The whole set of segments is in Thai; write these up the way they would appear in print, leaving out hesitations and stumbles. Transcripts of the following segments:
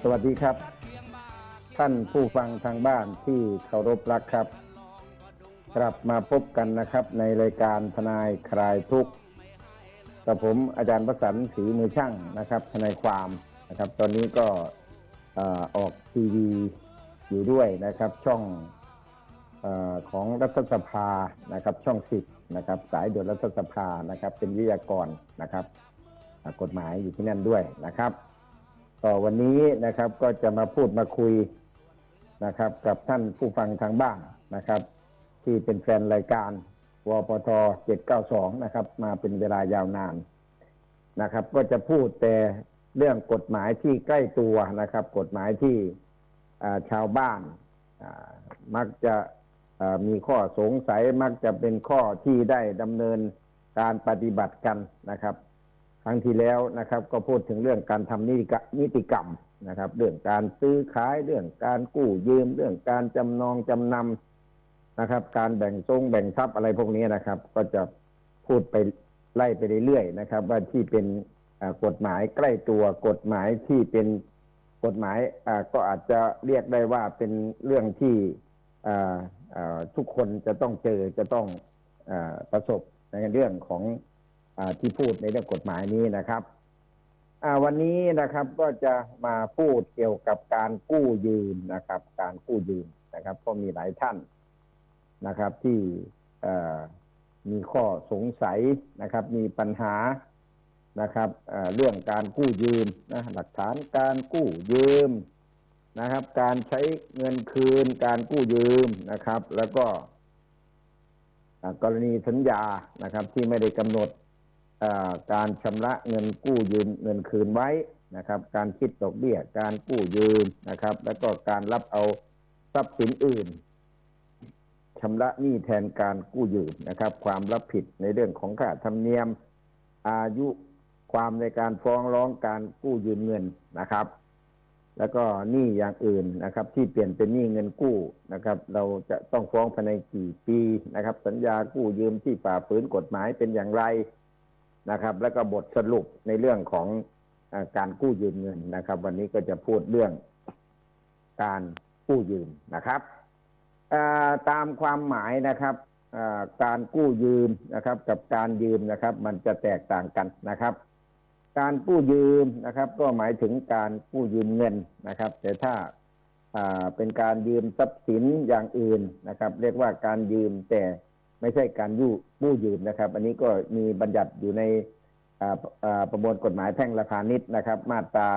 สวัสดีครับท่านผู้ฟังทางบ้านที่เคารพรักครับกลับมาพบกันนะครับในรายการทนายคลายทุกข์กับผมอาจารย์ประสันต์ศรีมือช่างนะครับทนายความนะครับตอนนี้ก็ออกทีวีอยู่ด้วยนะครับช่องของรัฐสภานะครับช่อง10นะครับสายด่วนรัฐสภานะครับเป็นวิทยากรนะครับกฎหมายอยู่ที่นั่นด้วยนะครับก็วันนี้นะครับก็จะมาพูดมาคุยนะครับกับท่านผู้ฟังทางบ้านนะครับที่เป็นแฟนรายการวปท792นะครับมาเป็นเวลายาวนานนะครับก็จะพูดแต่เรื่องกฎหมายที่ใกล้ตัวนะครับกฎหมายที่ชาวบ้านมักจะมีข้อสงสัยมักจะเป็นข้อที่ได้ดำเนินการปฏิบัติกันนะครับครั้งที่แล้วนะครับก็พูดถึงเรื่องการทำนิติกรรมนะครับเรื่องการซื้อขายเรื่องการกู้ยืมเรื่องการจำนองจำนำนะครับการแบ่งทรัพย์อะไรพวกนี้นะครับก็จะพูดไปไล่ไปเรื่อยๆนะครับว่าที่เป็นกฎหมายใกล้ตัวกฎหมายที่เป็นกฎหมายก็อาจจะเรียกได้ว่าเป็นเรื่องที่ทุกคนจะต้องเจอจะต้องประสบในเรื่องของที่พูดในเรื่องกฎหมายนี้นะครับวันนี้นะครับก็จะมาพูดเกี่ยวกับการกู้ยืมนะครับการกู้ยืมนะครับก็มีหลายท่านนะครับที่มีข้อสงสัยนะครับมีปัญหานะครับเรื่องการกู้ยืมนะหลักฐานการกู้ยืมนะครับการใช้เงินคืนการกู้ยืมนะครับแล้วก็กรณีสัญญานะครับที่ไม่ได้กำหนดการชำระเงินกู้ยืมเงินคืนไว้นะครับการคิดดอกเบี้ยการกู้ยืมนะครับแล้วก็การรับเอาทรัพย์สินอื่นชำระหนี้แทนการกู้ยืมนะครับความรับผิดในเรื่องของค่าธรรมเนียมอายุความในการฟ้องร้องการกู้ยืมเงินนะครับแล้วก็หนี้อย่างอื่นนะครับที่เปลี่ยนเป็นหนี้เงินกู้นะครับเราจะต้องฟ้องภายในกี่ปีนะครับสัญญากู้ยืมที่ฝ่าฝืนกฎหมายเป็นอย่างไรนะครับแล้วก็บทสรุปในเรื่องของการกู้ยืมเงินนะครับวันนี้ก็จะพูดเรื่องการกู้ยืมนะครับตามความหมายนะครับการกู้ยืมนะครับกับการยืมนะครับมันจะแตกต่างกันนะครับการกู้ยืมนะครับก็หมายถึงการกู้ยืมเงินนะครับแต่ถ้าเป็นการยืมทรัพย์สินอย่างอื่นนะครับเรียกว่าการยืมแต่ไม่ใช่การกู้ยืมนะครับอันนี้ก็มีบัญญัติอยู่ในประมวลกฎหมายแพ่งและพาณิชย์นะครับมาตรา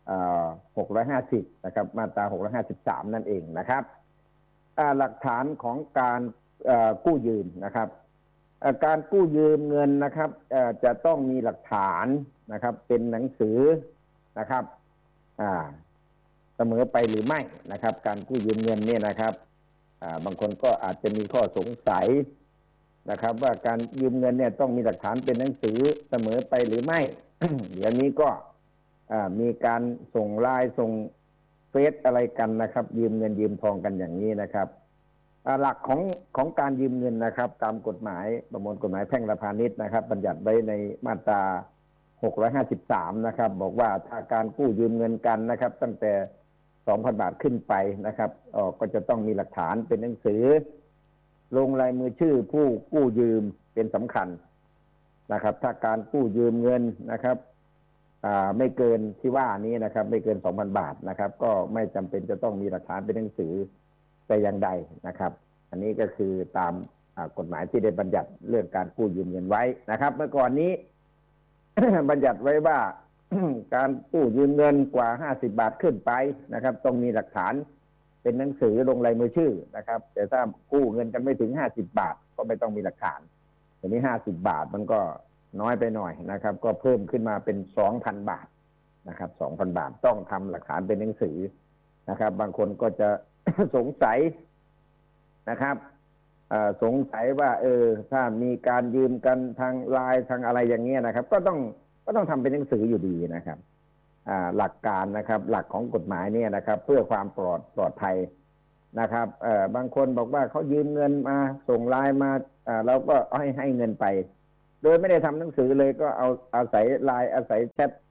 650นะครับมาตรา653นั่นเองนะครับหลักฐานของการกู้ยืมนะครับการกู้ยืมเงินนะครับจะต้องมีหลักฐานนะครับเป็นหนังสือนะครับเสมอไปหรือไม่นะครับการกู้ยืมเงินเนี่ยนะครับบางคนก็อาจจะมีข้อสงสัยนะครับว่าการยืมเงินเนี่ยต้องมีหลักฐานเป็นหนังสือเสมอไปหรือไม่ เดี๋ยวนี้ก็มีการส่งไลน์ส่งเฟซอะไรกันนะครับยืมเงินยืมทองกันอย่างนี้นะครับหลักของการยืมเงินนะครับตามกฎหมายประมวลกฎหมายแพ่งและพาณิชย์นะครับบัญญัติไว้ในมาตรา653นะครับบอกว่าถ้าการกู้ยืมเงินกันนะครับตั้งแต่ 2,000 บาทขึ้นไปนะครับก็จะต้องมีหลักฐานเป็นหนังสือลงลายมือชื่อผู้กู้ยืมเป็นสำคัญนะครับถ้าการกู้ยืมเงินนะครับไม่เกินที่ว่านี้นะครับไม่เกิน 2,000 บาทนะครับก็ไม่จำเป็นจะต้องมีหลักฐานเป็นหนังสือแต่อย่างใดนะครับอันนี้ก็คือตามกฎหมายที่ได้บัญญัติเรื่องการกู้ยืมเงินไว้นะครับเมื่อก่อนนี้ บัญญัติไว้ว่า การกู้ยืมเงินกว่า50 บาทขึ้นไปนะครับต้องมีหลักฐานเป็นหนังสือลงลายมือชื่อนะครับแต่ถ้ากู้เงินกันไม่ถึง50 บาทก็ไม่ต้องมีหลักฐานทีนี้50 บาทมันก็น้อยไปหน่อยนะครับก็เพิ่มขึ้นมาเป็น 2,000 บาทนะครับ 2,000 บาทต้องทำหลักฐานเป็นหนังสือนะครับบางคนก็จะ สงสัยนะครับสงสัยว่าถ้ามีการยืมกันทางไลน์ทางอะไรอย่างเงี้ยนะครับก็ต้องทำเป็นหนังสืออยู่ดีนะครับหลักการนะครับหลักของกฎหมายเนี่ยนะครับเพื่อความปลอดภัยนะครับบางคนบอกว่าเขายืมเงินมาส่งไลน์มาเราก็ให้เงินไปโดยไม่ได้ทำหนังสือเลยก็เอาอาศัยไลน์อาศัยแชท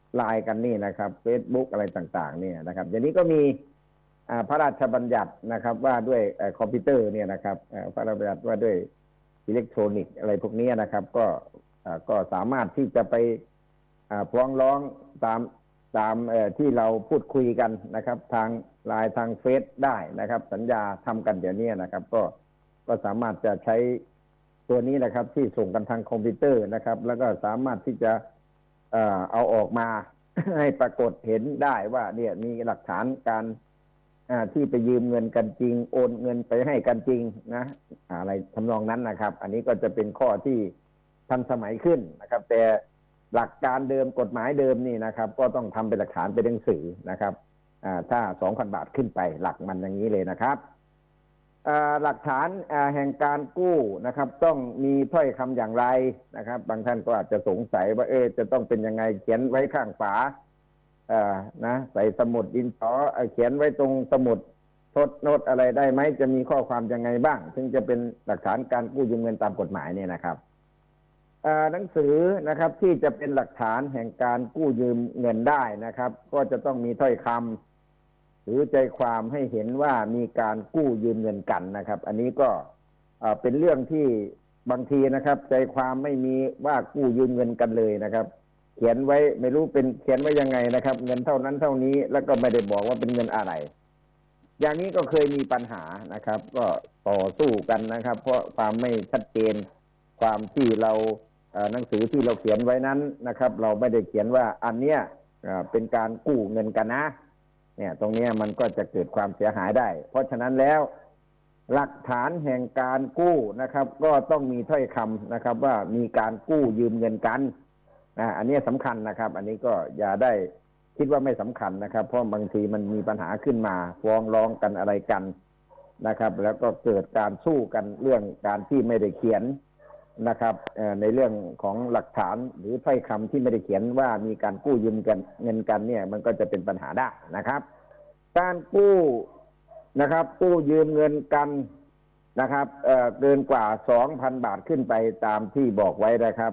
ไลน์กันนี่นะครับ Facebook อะไรต่างๆเนี่ยนะครับอย่างนี้ก็มีพระราชบัญญัตินะครับว่าด้วยคอมพิวเตอร์เนี่ยนะครับพระราชบัญญัติว่าด้วยอิเล็กทรอนิกส์อะไรพวกนี้นะครับก็สามารถที่จะไปฟ้องร้องตามที่เราพูดคุยกันนะครับทางไลน์ทางเฟซได้นะครับสัญญาทำกันเดี๋ยวนี้นะครับก็สามารถจะใช้ตัวนี้นะครับที่ส่งกันทางคอมพิวเตอร์นะครับแล้วก็สามารถที่จะเอาออกมา ให้ปรากฏเห็นได้ว่าเนี่ยมีหลักฐานการที่ไปยืมเงินกันจริงโอนเงินไปให้กันจริงนะอะไรทำนองนั้นนะครับอันนี้ก็จะเป็นข้อที่ทันสมัยขึ้นนะครับแต่หลักการเดิมกฎหมายเดิมนี่นะครับก็ต้องทำเป็นหลักฐานเป็นหนังสือนะครับถ้า 2,000 บาทขึ้นไปหลักมันอย่างนี้เลยนะครับหลักฐานแห่งการกู้นะครับต้องมีถ้อยคำอย่างไรนะครับบางท่านก็อาจจะสงสัยว่าจะต้องเป็นยังไงเขียนไว้ข้างฝานะใส่สมุดดินสอเขียนไว้ตรงสมุดทดโน้ตอะไรได้ไหมจะมีข้อความยังไงบ้างถึงจะเป็นหลักฐานการกู้ยืมเงินตามกฎหมายเนี่ยนะครับหนังสือนะครับที่จะเป็นหลักฐานแห่งการกู้ยืมเงินได้นะครับก็จะต้องมีถ้อยคำหรือใจความให้เห็นว่ามีการกู้ยืมเงินกันนะครับอันนี้ก็เป็นเรื่องที่บางทีนะครับใจความไม่มีว่ากู้ยืมเงินกันเลยนะครับเขียนไว้ไม่รู้เป็นเขียนไว้ยังไงนะครับเงินเท่านั้นเท่านี้แล้วก็ไม่ได้บอกว่าเป็นเงินอะไรอย่างนี้ก็เคยมีปัญหานะครับก็ต่อสู้กันนะครับเพราะความไม่ชัดเจนความที่เราหนังสือที่เราเขียนไว้นั้นนะครับเราไม่ได้เขียนว่าอันเนี้ยเป็นการกู้เงินกันนะเนี่ยตรงนี้มันก็จะเกิดความเสียหายได้เพราะฉะนั้นแล้วหลักฐานแห่งการกู้นะครับก็ต้องมีถ้อยคำนะครับว่ามีการกู้ยืมเงินกันอันนี้สำคัญนะครับอันนี้ก็อย่าได้คิดว่าไม่สำคัญนะครับเพราะบางทีมันมีปัญหาขึ้นมาฟ้องร้องกันอะไรกันนะครับแล้วก็เกิดการสู้กันเรื่องการที่ไม่ได้เขียนนะครับในเรื่องของหลักฐานหรือถ้อยคำที่ไม่ได้เขียนว่ามีการกู้ยืมกันเงินกันเนี่ยมันก็จะเป็นปัญหาได้นะครับการกู้นะครับกู้ยืมเงินกันนะครับเกินกว่า 2,000 บาทขึ้นไปตามที่บอกไว้นะครับ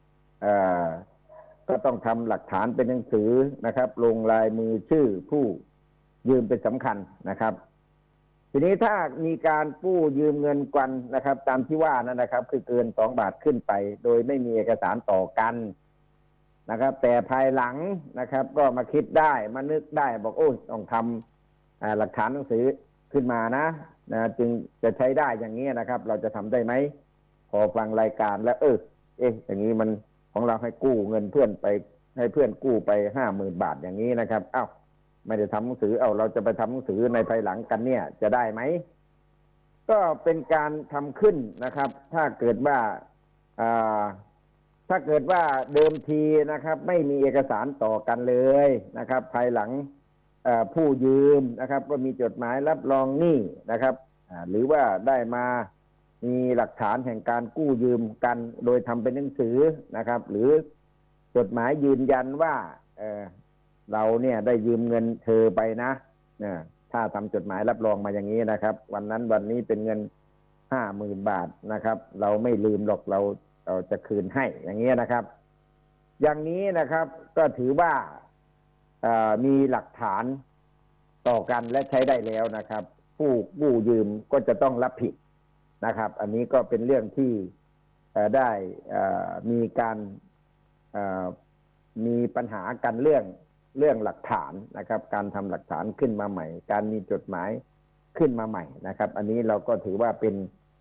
ก็ต้องทำหลักฐานเป็นหนังสือนะครับลงลายมือชื่อผู้ยืมเป็นสำคัญนะครับทีนี้ถ้ามีการกู้ยืมเงินกันนะครับตามที่ว่านั้นนะครับคือเกิน2 บาทขึ้นไปโดยไม่มีเอกสารต่อกันนะครับแต่ภายหลังนะครับก็มาคิดได้มานึกได้บอกโอ้ต้องทำหลักฐานหนังสือขึ้นมานะจึงจะใช้ได้อย่างนี้นะครับเราจะทำได้ไหมพอฟังรายการแล้วอย่างนี้มันของเราให้กู้เงินเพื่อนไปให้เพื่อนกู้ไป 50,000 บาทอย่างนี้นะครับไม่ได้ทำหนังสือเราจะไปทำหนังสือในภายหลังกันเนี่ยจะได้ไหมก็เป็นการทำขึ้นนะครับถ้าเกิดว่าเดิมทีนะครับไม่มีเอกสารต่อกันเลยนะครับภายหลังผู้ยืมนะครับก็มีจดหมายรับรองหนี้นะครับหรือว่าได้มามีหลักฐานแห่งการกู้ยืมกันโดยทำเป็นหนังสือนะครับหรือจดหมายยืนยันว่าเราเนี่ยได้ยืมเงินเธอไปนะถ้าทำจดหมายรับรองมาอย่างนี้นะครับวันนั้นวันนี้เป็นเงิน 50,000 บาทนะครับเราไม่ลืมหรอกเราจะคืนให้อย่างนี้นะครับอย่างนี้นะครับก็ถือว่ามีหลักฐานต่อกันและใช้ได้แล้วนะครับผู้กู้ยืมก็จะต้องรับผิดนะครับอันนี้ก็เป็นเรื่องที่ได้มีการมีปัญหากันเรื่องหลักฐานนะครับการทำหลักฐานขึ้นมาใหม่การมีจดหมายขึ้นมาใหม่นะครับอันนี้เราก็ถือว่าเป็น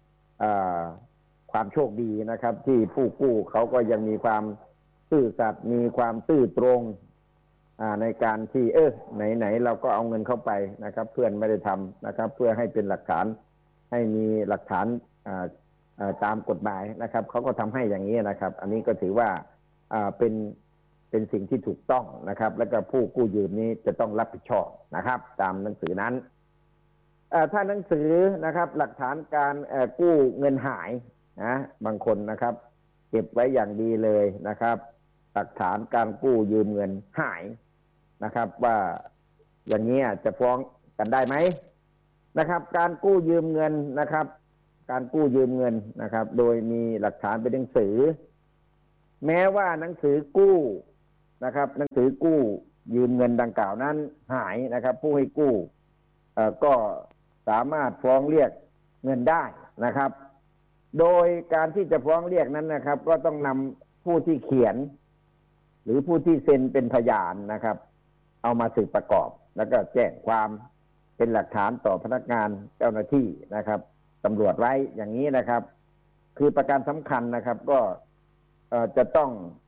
ความโชคดีนะครับที่ผู้กู้เขาก็ยังมีความซื่อสัตย์มีความซื่อตรงในการที่ไหนเราก็เอาเงินเข้าไปนะครับเพื่อนไม่ได้ทำนะครับเพื่อให้เป็นหลักฐานให้มีหลักฐานตามกฎหมายนะครับเขาก็ทำให้อย่างนี้นะครับอันนี้ก็ถือว่าเป็นสิ่งที่ถูกต้องนะครับแล้วก็ผู้กู้ยืมนี้จะต้องรับผิดชอบนะครับตามหนังสือนั้นถ้าหนังสือนะครับหลักฐานการกู้เงินหายนะบางคนนะครับเก็บไว้อย่างดีเลยนะครับหลักฐานการกู้ยืมเงินหายนะครับว่าอย่างนี้จะฟ้องกันได้ไหมนะครับการกู้ยืมเงินนะครับการกู้ยืมเงินนะครับโดยมีหลักฐานเป็นหนังสือแม้ว่าหนังสือกู้นะครับหนังสือกู้ยืมเงินดังกล่าวนั้นหายนะครับ ผู้ให้กู้ก็สามารถฟ้องเรียกเงินได้นะครับ โดยการที่จะฟ้องเรียกนั้นนะครับ ก็ต้องนำผู้ที่เขียน หรือผู้ที่เซ็นเป็นพยานนะครับ เอามาสืบประกอบ แล้วก็แจ้งความเป็นหลักฐานต่อพนักงานเจ้าหน้าที่นะครับตำรวจไว้อย่างนี้นะครับ คือประการสำคัญนะครับ ก็จะต้อง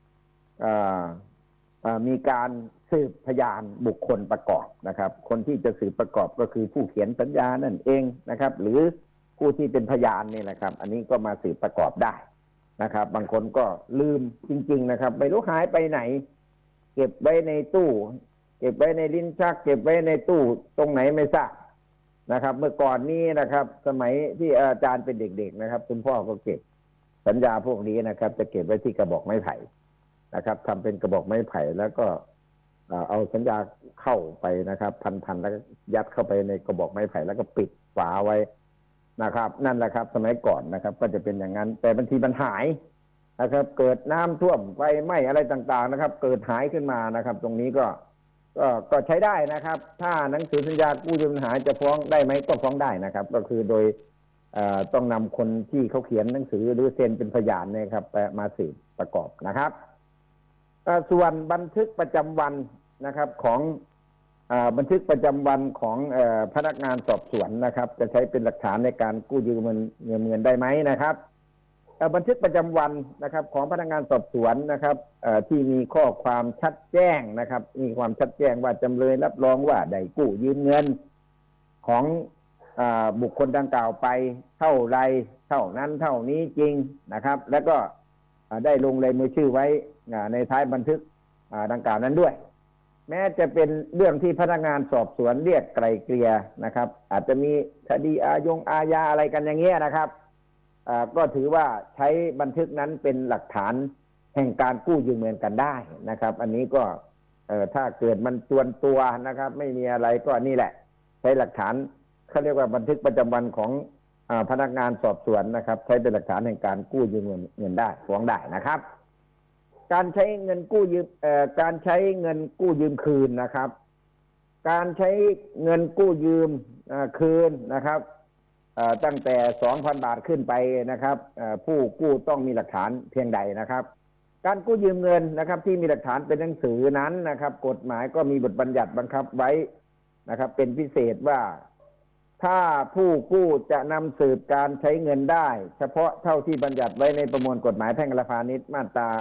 มีการสืบพยานบุคคลประกอบนะครับ คนที่จะสืบประกอบก็คือผู้เขียนสัญญานั่นเองนะครับ หรือผู้ที่เป็นพยานนี่แหละครับ อันนี้ก็มาสืบประกอบได้นะครับ บางคนก็ลืมจริงๆนะครับไม่รู้หายไปไหน เก็บไว้ในตู้เก็บไว้ในลิ้นชักเก็บไว้ในตู้ตรงไหนไม่ทราบนะครับ เมื่อก่อนนี้นะครับ สมัยที่อาจารย์เป็นเด็กๆนะครับคุณพ่อก็เก็บสัญญาพวกนี้นะครับ จะเก็บไว้ที่กระบอกไม้ไผ่นะครับทำเป็นกระบอกไม้ไผ่แล้วก็เอาสัญญาเข้าไปนะครับพันแล้วก็ยัดเข้าไปในกระบอกไม้ไผ่แล้วก็ปิดฝาไว้นะครับนั่นแหละครับสมัยก่อนนะครับก็จะเป็นอย่างนั้นแต่บางทีมันหายนะครับเกิดน้ำท่วมไฟไหม้อะไรต่างๆนะครับเกิดหายขึ้นมานะครับ ตรงนี้ก็ใช้ได้นะครับ ถ้าหนังสือสัญญากู้ยืมหายจะฟ้องได้ไหมก็ฟ้องได้นะครับ ก็คือโดยต้องนำคนที่เขาเขียนหนังสือหรือเซ็นเป็นพยานนะครับมาสืบประกอบนะครับส่วนบันทึกประจำวันนะครับของบันทึกประจำวันของพนักงานสอบสวนนะครับ จะใช้เป็นหลักฐานในการกู้ยืมเงินได้ไหมนะครับบันทึกประจำวันนะครับของพนักงานสอบสวนนะครับที่มีข้อความชัดแจ้งนะครับมีความชัดแจ้งว่าจำเลยรับรองว่าได้กู้ยืมเงินของบุคคลดังกล่าวไปเท่าไรเท่านั้นเท่านี้จริงนะครับแล้วก็ได้ลงลายมือชื่อไว้ในท้ายบันทึกดังกล่าวนั้นด้วยแม้จะเป็นเรื่องที่พนักงานสอบสวนเรียกไกลเกลี่ยนะครับอาจจะมีคดีอาญาอะไรกันอย่างเงี้ยนะครับก็ถือว่าใช้บันทึกนั้นเป็นหลักฐานแห่งการกู้ยืมเงินกันได้นะครับอันนี้ก็ถ้าเกิดมันจวนตัวนะครับไม่มีอะไรก็นี่แหละใช้หลักฐานเขาเรียกว่าบันทึกประจำวันของพนักงานสอบสวนนะครับใช้เป็นหลักฐานแห่งการกู้ยืมเงินได้ฟ้องได้นะครับการใช้เงินกู้ยืมการใช้เงินกู้ยืมคืนนะครับการใช้เงินกู้ยืมคืนนะครับตั้งแต่ 2,000 บาทขึ้นไปนะครับผู้กู้ต้องมีหลักฐานเพียงใดนะครับการกู้ยืมเงินนะครับที่มีหลักฐานเป็นหนังสือนั้นนะครับกฎหมายก็มีบทบัญญัติบังคับไว้นะครับเป็นพิเศษว่าถ้าผู้กู้จะนำสืบการใช้เงินได้เฉพาะเท่าที่บัญญัติไว้ในประมวลกฎหมายแพ่งและพาณิชย์มาตรา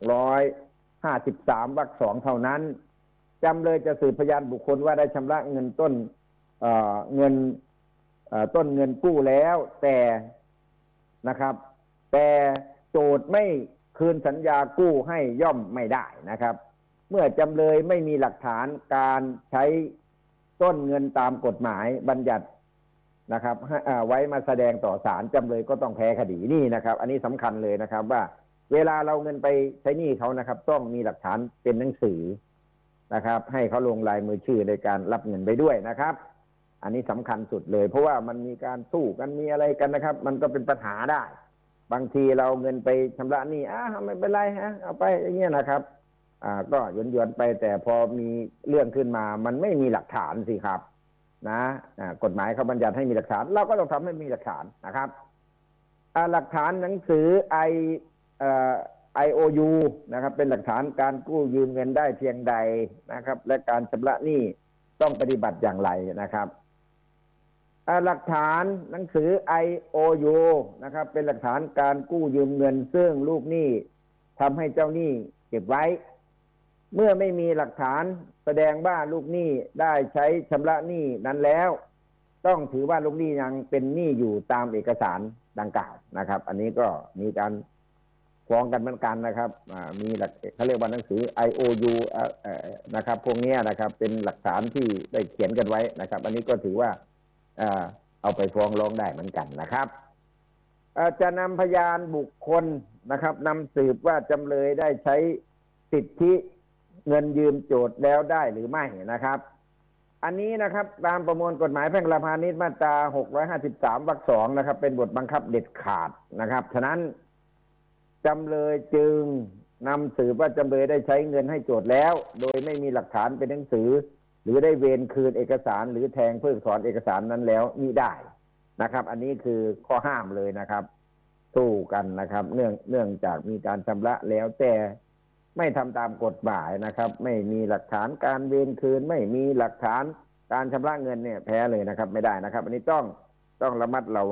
653 วรรค 2เท่านั้นจำเลยจะสืบพยานบุคคลว่าได้ชำระเงินต้นเงินกู้แล้วแต่นะครับแต่โจทย์ไม่คืนสัญญากู้ให้ย่อมไม่ได้นะครับเมื่อจำเลยไม่มีหลักฐานการใช้ต้นเงินตามกฎหมายบัญญัตินะครับไว้มาแสดงต่อศาลจำเลยก็ต้องแพ้คดีนี่นะครับอันนี้สำคัญเลยนะครับว่าเวลาเราเงินไปใช้หนี้เขานะครับต้องมีหลักฐานเป็นหนังสือนะครับให้เขาลงลายมือชื่อในการรับเงินไปด้วยนะครับอันนี้สำคัญสุดเลยเพราะว่ามันมีการสู้กันมีอะไรกันนะครับมันก็เป็นปัญหาได้บางทีเราเงินไปชำระหนี้ไม่เป็นไรฮะเอาไปอย่างเงี้ยนะครับก็หยวนๆไปแต่พอมีเรื่องขึ้นมามันไม่มีหลักฐานสิครับนะกฎหมายเขาบัญญัติให้มีหลักฐานเราก็ต้องทำให้มีหลักฐานนะครับหลักฐานหนังสือIOU นะครับเป็นหลักฐานการกู้ยืมเงินได้เพียงใดนะครับและการชำระหนี้ต้องปฏิบัติอย่างไรนะครับหลักฐานหนังสือ IOU นะครับเป็นหลักฐานการกู้ยืมเงินซึ่งลูกหนี้ทำให้เจ้าหนี้เก็บไว้เมื่อไม่มีหลักฐานแสดงว่าลูกหนี้ได้ใช้ชำระหนี้นั้นแล้วต้องถือว่าลูกหนี้ยังเป็นหนี้อยู่ตามเอกสารดังกล่าวนะครับอันนี้ก็มีการฟ้องกันเหมือนกันนะครับมีหลักเขาเรียกว่าหนังสือ IOU นะครับพวกนี้นะครับเป็นหลักฐานที่ได้เขียนกันไว้นะครับอันนี้ก็ถือว่าเอาไปฟ้องร้องได้เหมือนกันนะครับจะนำพยานบุคคลนะครับนำสืบว่าจำเลยได้ใช้สิทธิเงินยืมโจทย์แล้วได้หรือไม่นะครับอันนี้นะครับตามประมวลกฎหมายแพ่งและพาณิชย์มาตรา653 วรรค 2นะครับเป็นบทบังคับเด็ดขาดนะครับฉะนั้นจำเลยจึงนำสืบว่าจำเลยได้ใช้เงินให้โจทย์แล้วโดยไม่มีหลักฐานเป็นหนังสือหรือได้เวรคืนเอกสารหรือแทงเพิกถอนเอกสารนั้นแล้วมิได้นะครับอันนี้คือข้อห้ามเลยนะครับสู้กันนะครับเนื่องจากมีการชำระแล้วแต่ไม่ทำตามกฎหมายนะครับไม่มีหลักฐานการเวรคืนไม่มีหลักฐานการชำระเงินเนี่ยแพ้เลยนะครับไม่ได้นะครับอันนี้ต้องระมัดระวัง